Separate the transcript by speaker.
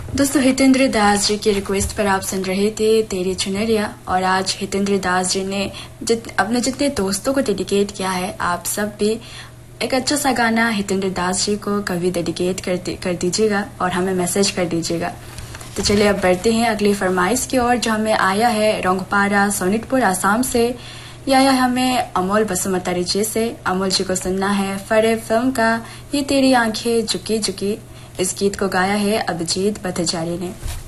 Speaker 1: दोस्तों, हितेंद्र दास जी की रिक्वेस्ट पर आप सुन रहे थे तेरी चुनरिया। और आज हितेंद्र दास जी ने अपने जितने दोस्तों को डेडिकेट किया है, आप सब भी एक अच्छा सा गाना हितेंद्र दास जी को कभी डेडिकेट कर दीजिएगा और हमें मैसेज कर दीजिएगा। तो चलिए अब बढ़ते हैं अगली फरमाइश की ओर, जो हमें आया है रोंगपारा सोनितपुर आसाम से। यह आया हमें अमोल बसुमतारी जी से। अमोल जी को सुनना है फरे फिल्म का ये तेरी आंखें झुकी झुकी। इस गीत को गाया है अभिजीत भट्टाचार्य ने।